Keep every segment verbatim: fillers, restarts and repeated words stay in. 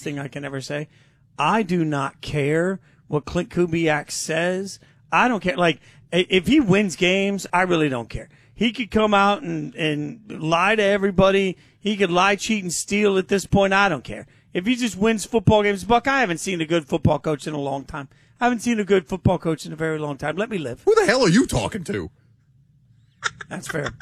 thing I can ever say. I do not care what Clint Kubiak says. I don't care. Like, if he wins games, I really don't care. He could come out and, and lie to everybody. He could lie, cheat, and steal at this point. I don't care. If he just wins football games, Buck, I haven't seen a good football coach in a long time. I haven't seen a good football coach in a very long time. Let me live. Who the hell are you talking to? That's fair.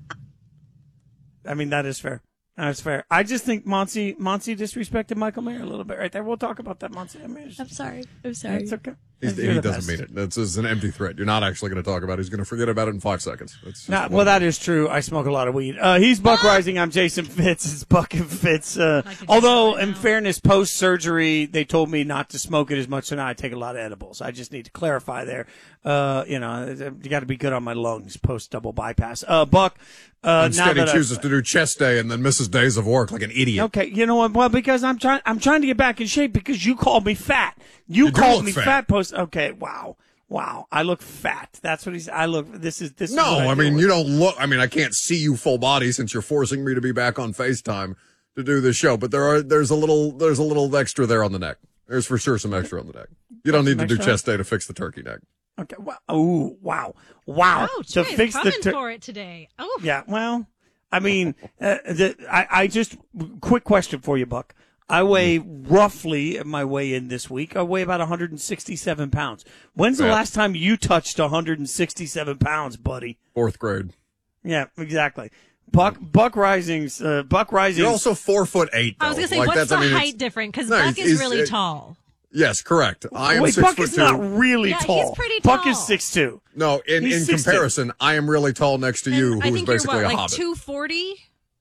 I mean, that is fair. That's fair. I just think Monty Monty disrespected Michael Mayer a little bit right there. We'll talk about that, Monty. I mean, just, I'm sorry. I'm sorry. It's okay. He's, he doesn't best. mean it. That's it's an empty threat. You're not actually going to talk about it. He's going to forget about it in five seconds. That's nah, well, that is true. I smoke a lot of weed. Uh, he's Buck Rising. I'm Jason Fitz. It's Buck and Fitz. Uh, although, in fairness, post-surgery, they told me not to smoke it as much, so now I take a lot of edibles. I just need to clarify there. Uh, you know, you got to be good on my lungs post-double bypass. Uh, Buck. Uh, Instead, now he chooses I, to do chest day and then misses days of work like an idiot. Okay, you know what? Well, because I'm trying, I'm trying to get back in shape because you called me fat. You, you called me fat. fat. Post. Okay, wow, wow. I look fat. That's what he's. I look. This is this. No, is what I, I mean with. you don't look. I mean I can't see you full body since you're forcing me to be back on FaceTime to do this show. But there are there's a little there's a little extra there on the neck. There's for sure some extra on the neck. You don't need to do chest day to fix the turkey neck. Okay. Wow. Ooh. Wow. Wow. Ouch, to man, fix the tur- for it today. Oh. Yeah. Well. I mean, uh, the, I, I just, quick question for you, Buck. I weigh roughly, my weigh in this week, I weigh about one hundred sixty-seven pounds. When's the yeah. last time you touched one hundred sixty-seven pounds, buddy? Fourth grade. Yeah, exactly. Buck, Buck Rising's, uh, Buck Rising. You're also four foot eight, though. I was going to say, like, what's the I mean, height difference? Because no, Buck he's, is he's, really it, tall. Yes, correct. I am Wait, six Buck foot is two. not really yeah, tall. he's pretty tall. Buck is six two. No, in, in comparison, I am really tall next to and you, I who's think basically you're, what, a like hobbit. two forty?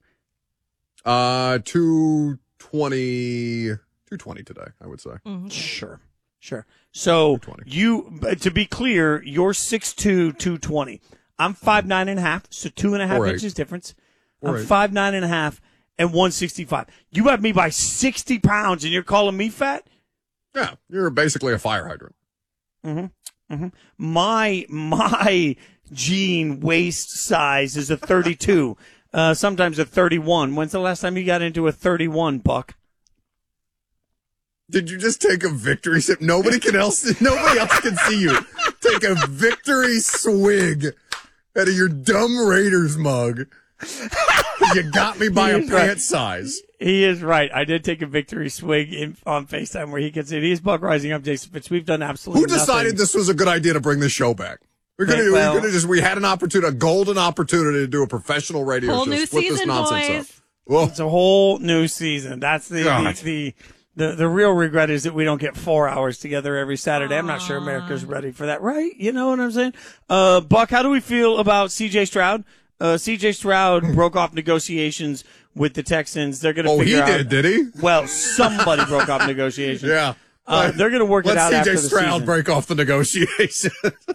Uh, two twenty, two twenty today, I would say. Mm-hmm. Sure, sure. So you, to be clear, you're six two, two twenty. I'm five nine and a half, so two and a half Four inches eight. difference. Four I'm eight. five nine and a half and one sixty-five. You have me by sixty pounds, and you're calling me fat? Yeah, you're basically a fire hydrant. Mm-hmm. Mm-hmm. My my jean waist size is a thirty-two. Uh, sometimes a thirty-one. When's the last time you got into a thirty-one, Buck? Did you just take a victory sip? Nobody can else. Nobody else can see you take a victory swig out of your dumb Raiders mug. You got me by He a is pant right. size. He is right. I did take a victory swig in, on FaceTime where he can see it. He's Buck Rising. I'm Jason Fitz. We've done absolutely Who decided nothing. this was a good idea to bring this show back? We're gonna, Okay, well- we're gonna just. We had an opportunity, a golden opportunity to do a professional radio Whole show. new Split this season, nonsense boys. up. Well, It's a whole new season. That's the God. the, the the the real regret is that we don't get four hours together every Saturday. I'm not sure America's ready for that, right? You know what I'm saying? Uh, Buck, how do we feel about C J Stroud? Uh, C J Stroud broke off negotiations with the Texans. They're going to oh, he figure out. did, did he? Well, somebody broke off negotiations. Yeah. Uh, they're going to work Let it out C J after the Stroud season. break off the negotiation.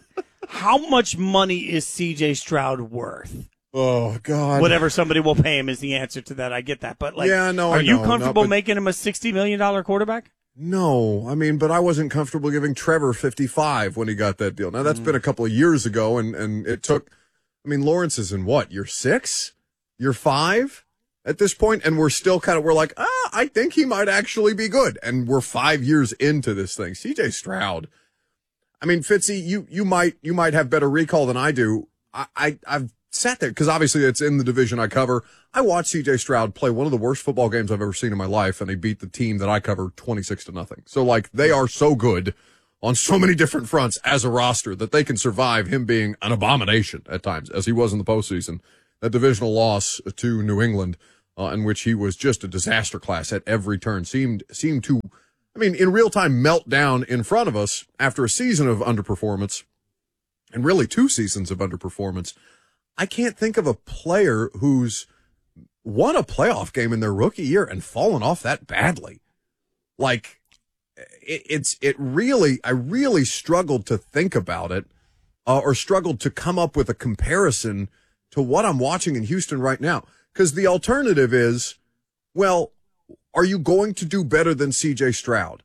How much money is C J Stroud worth? Oh God! Whatever somebody will pay him is the answer to that. I get that, but like, Yeah, no, are I you know, no, comfortable but- making him a sixty million dollar quarterback? No, I mean, but I wasn't comfortable giving Trevor fifty-five when he got that deal. Now that's Mm. been a couple of years ago, and and it took. I mean, Lawrence is in what? Year six? Year five at this point, and we're still kind of we're like, ah, I think he might actually be good, and we're five years into this thing. C J Stroud. I mean, Fitzy, you you might you might have better recall than I do. I, I I've sat there because obviously it's in the division I cover. I watched C J Stroud play one of the worst football games I've ever seen in my life, and they beat the team that I cover twenty-six to nothing. So like they are so good on so many different fronts as a roster that they can survive him being an abomination at times, as he was in the postseason. That divisional loss to New England, uh, in which he was just a disaster class at every turn, seemed seemed to. I mean, in real time, melt down in front of us after a season of underperformance, and really two seasons of underperformance. I can't think of a player who's won a playoff game in their rookie year and fallen off that badly. Like, it, it's, it really, I really struggled to think about it, uh, or struggled to come up with a comparison to what I'm watching in Houston right now. Because the alternative is, well, are you going to do better than C J Stroud?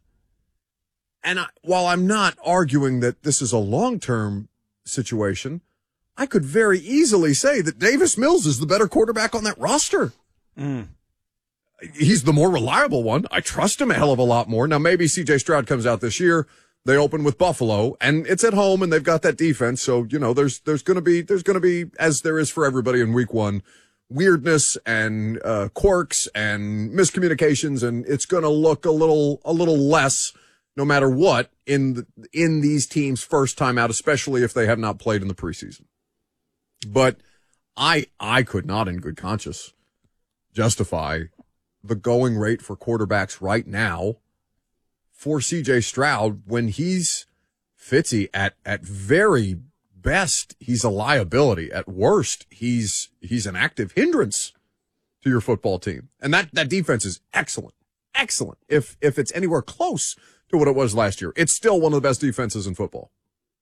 And I, while I'm not arguing that this is a long-term situation, I could very easily say that Davis Mills is the better quarterback on that roster. Mm. he's the more reliable one. I trust him a hell of a lot more. Now, maybe C J Stroud comes out this year. They open with Buffalo, and it's at home, and they've got that defense. So, you know, there's there's going to be, there's going to be, as there is for everybody in week one, weirdness and uh, quirks and miscommunications, and it's going to look a little a little less no matter what in the, in these teams' first time out, especially if they have not played in the preseason. But I I could not in good conscience justify the going rate for quarterbacks right now for C J Stroud when he's Fitzy at at very best, he's a liability. At worst, he's he's an active hindrance to your football team. And that, that defense is excellent. Excellent. If if it's anywhere close to what it was last year, it's still one of the best defenses in football.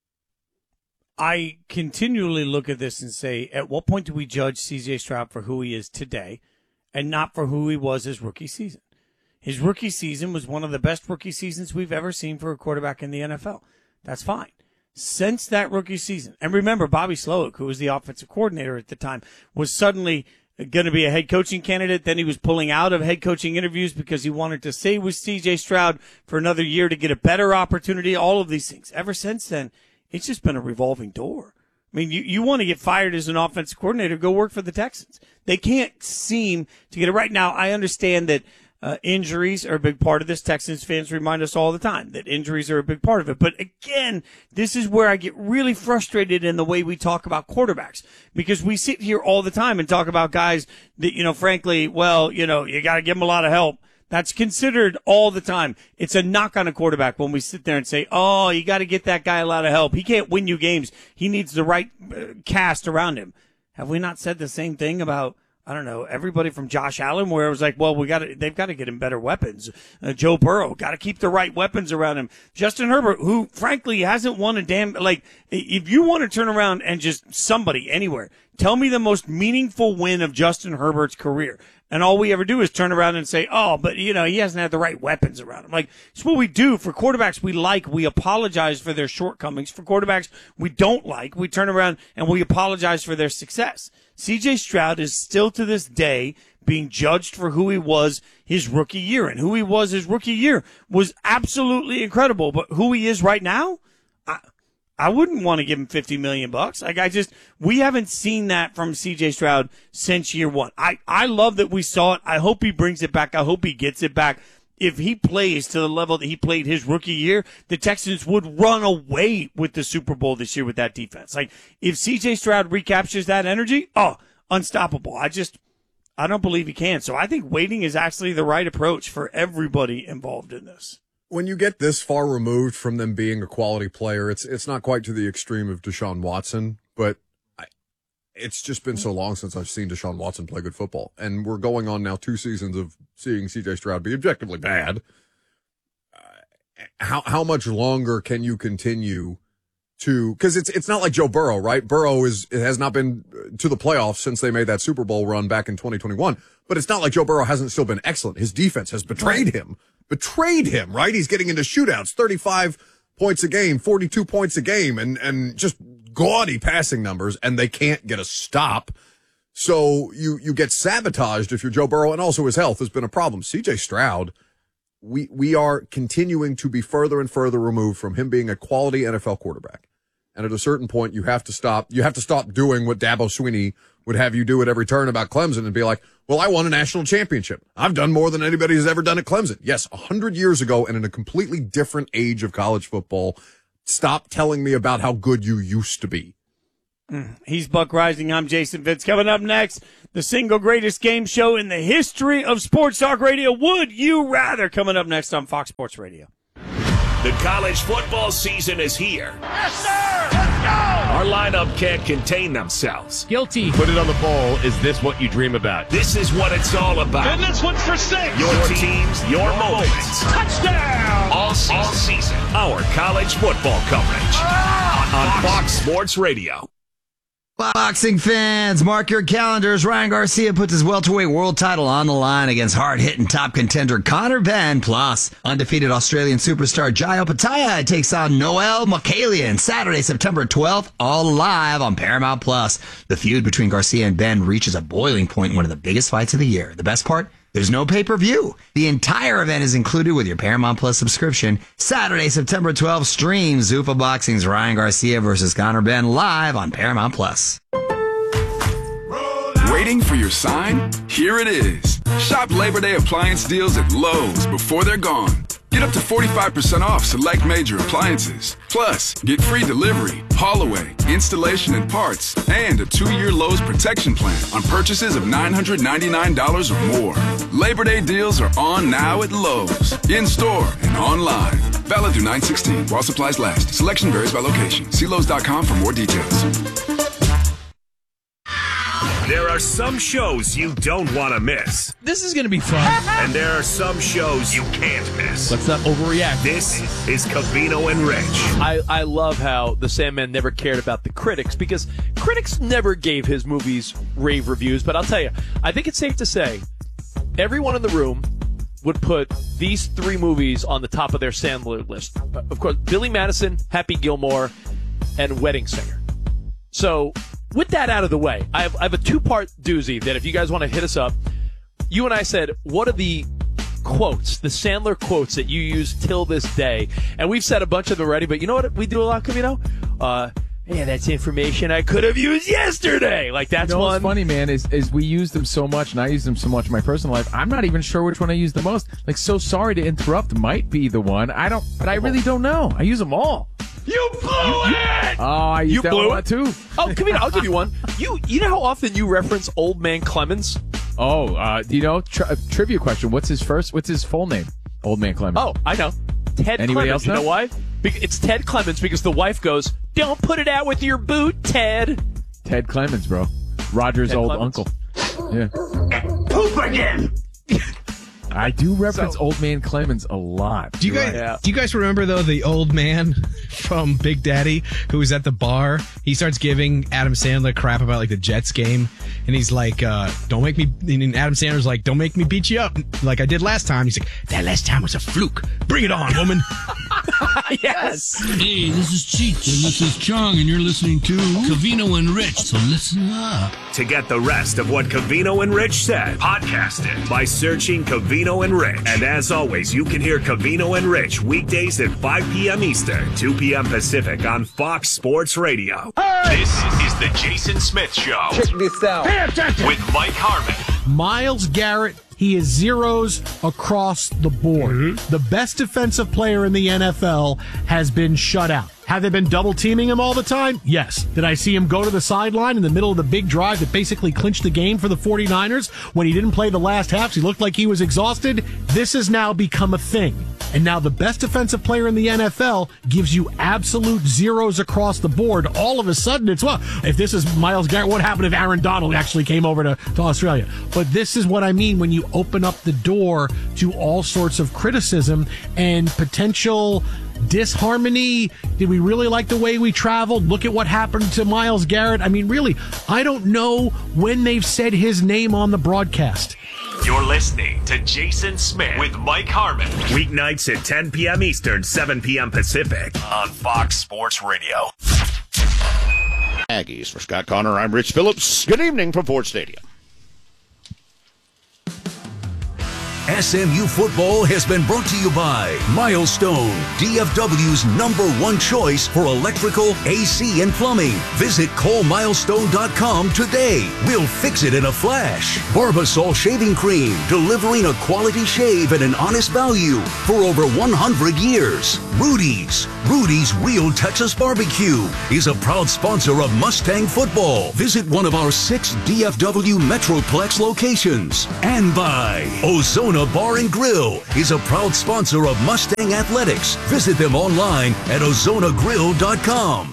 I continually look at this and say, at what point do we judge C J Stroud for who he is today and not for who he was his rookie season? His rookie season was one of the best rookie seasons we've ever seen for a quarterback in the N F L. That's fine. Since that rookie season, and remember, Bobby Slowick, who was the offensive coordinator at the time, was suddenly going to be a head coaching candidate. Then he was pulling out of head coaching interviews because he wanted to stay with C J Stroud for another year to get a better opportunity, all of these things. Ever since then, it's just been a revolving door. I mean, you, you want to get fired as an offensive coordinator, go work for the Texans. They can't seem to get it right. Now, I understand that Uh, injuries are a big part of this. Texans fans remind us all the time that injuries are a big part of it. But again, this is where I get really frustrated in the way we talk about quarterbacks, because we sit here all the time and talk about guys that, you know, frankly, well, you know, you got to give them a lot of help. That's considered all the time. It's a knock on a quarterback when we sit there and say, oh, you got to get that guy a lot of help. He can't win you games. He needs the right uh, cast around him. Have we not said the same thing about, I don't know, everybody from Josh Allen, where it was like, well, we got to, they've got to get him better weapons. Uh, Joe Burrow, got to keep the right weapons around him. Justin Herbert, who frankly hasn't won a damn, like, if you want to turn around and just somebody anywhere, tell me the most meaningful win of Justin Herbert's career. And all we ever do is turn around and say, oh, but, you know, he hasn't had the right weapons around him. Like, it's what we do. For quarterbacks we like, we apologize for their shortcomings. For quarterbacks we don't like, we turn around and we apologize for their success. C J Stroud is still to this day being judged for who he was his rookie year. And who he was his rookie year was absolutely incredible. But who he is right now, I, I wouldn't want to give him fifty million bucks. Like, I just, we haven't seen that from C J Stroud since year one. I, I love that we saw it. I hope he brings it back. I hope he gets it back. If he plays to the level that he played his rookie year, the Texans would run away with the Super Bowl this year with that defense. Like, if C J Stroud recaptures that energy, oh, unstoppable. I just, I don't believe he can. So I think waiting is actually the right approach for everybody involved in this. When you get this far removed from them being a quality player, it's it's not quite to the extreme of Deshaun Watson, but I, it's just been so long since I've seen Deshaun Watson play good football. And we're going on now two seasons of seeing C J Stroud be objectively bad. Uh, how how much longer can you continue to, because it's it's not like Joe Burrow, right? Burrow is it has not been to the playoffs since they made that Super Bowl run back in twenty twenty-one. But it's not like Joe Burrow hasn't still been excellent. His defense has betrayed him. Betrayed him, right? He's getting into shootouts, thirty-five points a game, forty-two points a game, and, and just gaudy passing numbers, and they can't get a stop. So you, you get sabotaged if you're Joe Burrow, and also his health has been a problem. C J Stroud, we, we are continuing to be further and further removed from him being a quality N F L quarterback. And at a certain point, you have to stop, you have to stop doing what Dabo Swinney would have you do at every turn about Clemson and be like, well, I won a national championship. I've done more than anybody has ever done at Clemson. Yes, a hundred years ago and in a completely different age of college football. Stop telling me about how good you used to be. Mm. He's Buck Rising. I'm Jason Fitz. Coming up next, the single greatest game show in the history of Sports Talk Radio. Would you rather? Coming up next on Fox Sports Radio. The college football season is here. Yes, sir! Let's go! Our lineup can't contain themselves. Guilty. Put it on the poll. Is this what you dream about? This is what it's all about. And this one's for six. Your teams, your, your moments. Touchdown! All season. All season. Our college football coverage oh, on Fox Sports Radio. Boxing fans, mark your calendars. Ryan Garcia puts his welterweight world title on the line against hard-hitting top contender Conor Benn. Plus, undefeated Australian superstar Jai Opetaia takes on Noel Mokalian Saturday, September twelfth, all live on Paramount Plus. The feud between Garcia and Benn reaches a boiling point in one of the biggest fights of the year. The best part? There's no pay-per-view. The entire event is included with your Paramount Plus subscription. Saturday, September twelfth, stream Zuffa Boxing's Ryan Garcia versus Conor Benn live on Paramount Plus. Waiting for your sign? Here it is. Shop Labor Day appliance deals at Lowe's before they're gone. Get up to forty-five percent off select major appliances. Plus, get free delivery, haul away, installation and parts, and a two-year Lowe's protection plan on purchases of nine hundred ninety-nine dollars or more. Labor Day deals are on now at Lowe's, in-store and online. Valid through nine sixteen while supplies last. Selection varies by location. See Lowe's dot com for more details. There are some shows you don't want to miss. This is going to be fun. And there are some shows you can't miss. Let's not overreact. This is Covino and Rich. I, I love how the Sandman never cared about the critics, because critics never gave his movies rave reviews. But I'll tell you, I think it's safe to say everyone in the room would put these three movies on the top of their Sandler list. Of course, Billy Madison, Happy Gilmore, and Wedding Singer. So with that out of the way, I have, I have a two-part doozy that if you guys want to hit us up, you and I said, what are the quotes, the Sandler quotes that you use till this day? And we've said a bunch of them already, but you know what we do a lot, Covino? Uh, yeah, that's information I could have used yesterday. Like, that's you know one. What's funny, man, is, is we use them so much, and I use them so much in my personal life, I'm not even sure which one I use the most. Like, so sorry to interrupt might be the one. I don't, but I really don't know. I use them all. You blew it! Oh, I use You that blew one it? too. Oh, Covino, I'll give you one. You you know how often you reference Old Man Clemens? Oh, uh, do you know, tri- uh, trivia question, what's his first, what's his full name? Old Man Clemens. Oh, I know. Ted Anybody Clemens. else You know? know why? Be- It's Ted Clemens because the wife goes, "Don't put it out with your boot, Ted." Ted Clemens, bro. Roger's Ted old Clemens. uncle. Yeah. Poop again! I do reference So- Old Man Clemens a lot. Do you You're guys right. Yeah. do you guys remember though the old man from Big Daddy who was at the bar? He starts giving Adam Sandler crap about like the Jets game, and he's like, uh, "Don't make me." And Adam Sandler's like, "Don't make me beat you up like I did last time." He's like, "That last time was a fluke. Bring it on, woman." Yes. Hey, this is Cheech, and this is Chong, and you're listening to Covino and Rich, so listen up. To get the rest of what Covino and Rich said, podcast it by searching Covino and Rich. And as always, you can hear Covino and Rich weekdays at five p.m. Eastern, two p.m. Pacific on Fox Sports Radio. This is the Jason Smith Show. Check this out. Pay attention. With Mike Harmon. Myles Garrett, he is zeros across the board. Mm-hmm. The best defensive player in the N F L has been shut out. Have they been double teaming him all the time? Yes. Did I see him go to the sideline in the middle of the big drive that basically clinched the game for the 49ers when he didn't play the last half? He looked like he was exhausted. This has now become a thing. And now the best defensive player in the N F L gives you absolute zeros across the board. All of a sudden, it's, well, if this is Myles Garrett, what happened if Aaron Donald actually came over to, to Australia? But this is what I mean when you open up the door to all sorts of criticism and potential disharmony. Did we really like the way we traveled? Look at what happened to Myles Garrett. I mean, really, I don't know when they've said his name on the broadcast. You're listening to Jason Smith with Mike Harmon. Weeknights at ten p.m. Eastern, seven p.m. Pacific on Fox Sports Radio. Aggies. For Scott Connor, I'm Rich Phillips. Good evening from Ford Stadium. S M U football has been brought to you by Milestone, D F W's number one choice for electrical, A C, and plumbing. Visit Cole Milestone dot com today. We'll fix it in a flash. Barbasol Shaving Cream, delivering a quality shave at an honest value for over one hundred years. Rudy's, Rudy's Real Texas Barbecue is a proud sponsor of Mustang football. Visit one of our six D F W Metroplex locations. And by Ozona Bar and Grill is a proud sponsor of Mustang Athletics. Visit them online at ozona grill dot com.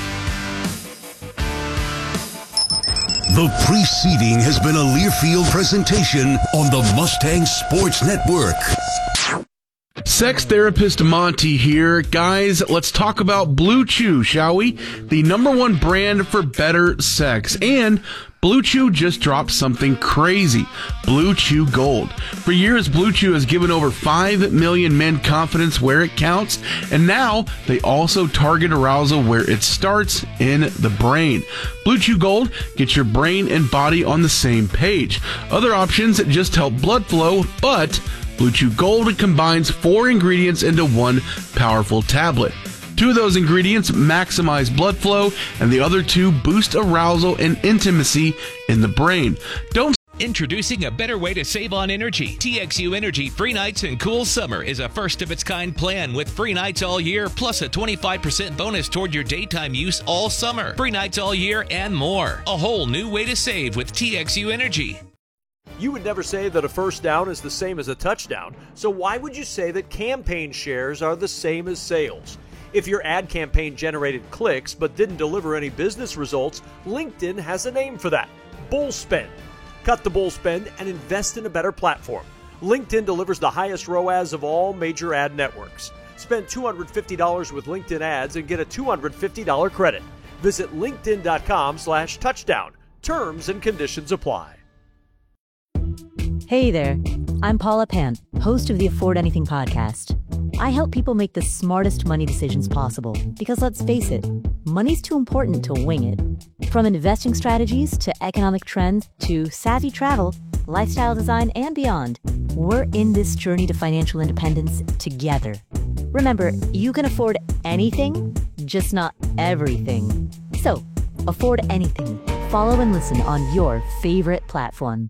The preceding has been a Learfield presentation on the Mustang Sports Network. Sex therapist Monty here. Guys, let's talk about Blue Chew, shall we? The number one brand for better sex. And Blue Chew just dropped something crazy. Blue Chew Gold. For years, Blue Chew has given over five million men confidence where it counts, and now they also target arousal where it starts, in the brain. Blue Chew Gold gets your brain and body on the same page. Other options just help blood flow, but Blue Chew Gold combines four ingredients into one powerful tablet. Two of those ingredients maximize blood flow, and the other two boost arousal and intimacy in the brain. Don't Introducing a better way to save on energy. T X U Energy Free Nights and Cool Summer is a first-of-its-kind plan with free nights all year, plus a twenty-five percent bonus toward your daytime use all summer. Free nights all year and more. A whole new way to save with T X U Energy. You would never say that a first down is the same as a touchdown, so why would you say that campaign shares are the same as sales? If your ad campaign generated clicks but didn't deliver any business results, LinkedIn has a name for that: bull spend. Cut the bull spend and invest in a better platform. LinkedIn delivers the highest R O A S of all major ad networks. Spend two hundred fifty dollars with LinkedIn ads and get a two hundred fifty dollars credit. Visit linkedin.com slash touchdown. Terms and conditions apply. Hey there, I'm Paula Pant, host of the Afford Anything podcast. I help people make the smartest money decisions possible because, let's face it, money's too important to wing it. From investing strategies to economic trends to savvy travel, lifestyle design, and beyond, we're in this journey to financial independence together. Remember, you can afford anything, just not everything. So, afford anything. Follow and listen on your favorite platform.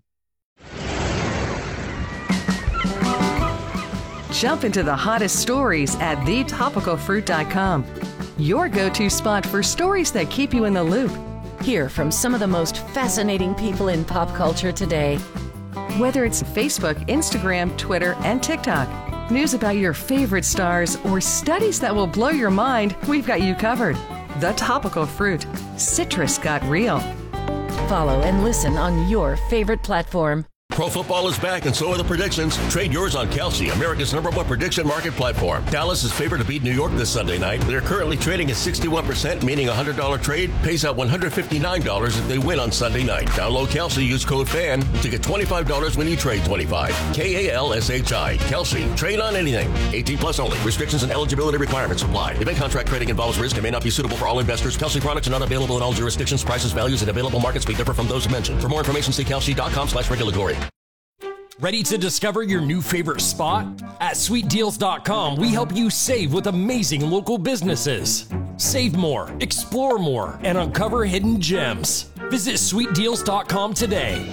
Jump into the hottest stories at the topical fruit dot com. Your go-to spot for stories that keep you in the loop. Hear from some of the most fascinating people in pop culture today. Whether it's Facebook, Instagram, Twitter, and TikTok, news about your favorite stars, or studies that will blow your mind, we've got you covered. The Topical Fruit. Citrus got real. Follow and listen on your favorite platform. Pro football is back, and so are the predictions. Trade yours on Kalshi, America's number one prediction market platform. Dallas is favored to beat New York this Sunday night. They're currently trading at sixty-one percent, meaning a one hundred dollars trade pays out one hundred fifty-nine dollars if they win on Sunday night. Download Kalshi, use code FAN to get twenty-five dollars when you trade twenty-five. K A L S H I. Kalshi. Trade on anything. eighteen plus only. Restrictions and eligibility requirements apply. Event contract trading involves risk and may not be suitable for all investors. Kalshi products are not available in all jurisdictions. Prices, values, and available markets may differ from those mentioned. For more information, see kalshi.com slash regulatory. Ready to discover your new favorite spot? At sweet deals dot com, we help you save with amazing local businesses. Save more, explore more, and uncover hidden gems. Visit sweet deals dot com today.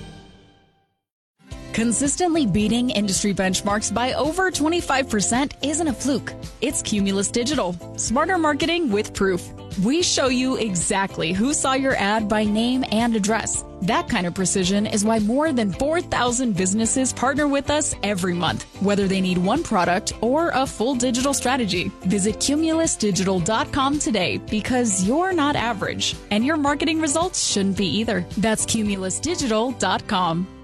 Consistently beating industry benchmarks by over twenty-five percent isn't a fluke. It's Cumulus Digital. Smarter marketing with proof. We show you exactly who saw your ad by name and address. That kind of precision is why more than four thousand businesses partner with us every month, whether they need one product or a full digital strategy. Visit Cumulus Digital dot com today because you're not average, and your marketing results shouldn't be either. That's Cumulus Digital dot com.